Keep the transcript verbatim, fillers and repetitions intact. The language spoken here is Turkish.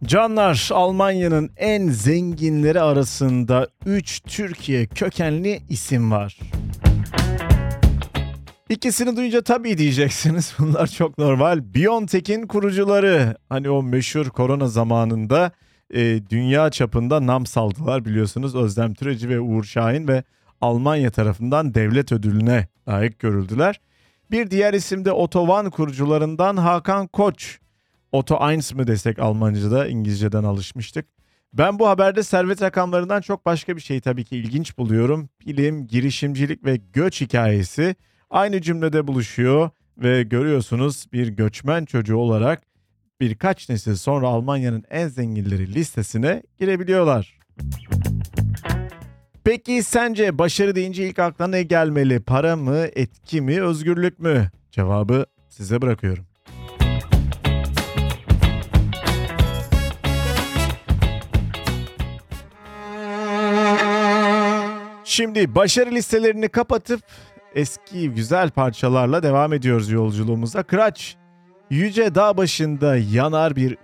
Canlar, Almanya'nın en zenginleri arasında üç Türkiye kökenli isim var. İkisini duyunca tabii diyeceksiniz. Bunlar çok normal. BioNTech'in kurucuları. Hani o meşhur korona zamanında e, dünya çapında nam saldılar biliyorsunuz. Özlem Türeci ve Uğur Şahin ve Almanya tarafından devlet ödülüne layık görüldüler. Bir diğer isim de Otto One kurucularından Hakan Koç. Otto eins mi desek Almanca'da, İngilizceden alışmıştık. Ben bu haberde servet rakamlarından çok başka bir şey tabii ki ilginç buluyorum. Bilim, girişimcilik ve göç hikayesi aynı cümlede buluşuyor ve görüyorsunuz bir göçmen çocuğu olarak birkaç nesil sonra Almanya'nın en zenginleri listesine girebiliyorlar. Peki sence başarı deyince ilk aklına ne gelmeli? Para mı, etki mi, özgürlük mü? Cevabı size bırakıyorum. Şimdi başarı listelerini kapatıp eski güzel parçalarla devam ediyoruz yolculuğumuza. Kıraç, yüce dağ başında yanar bir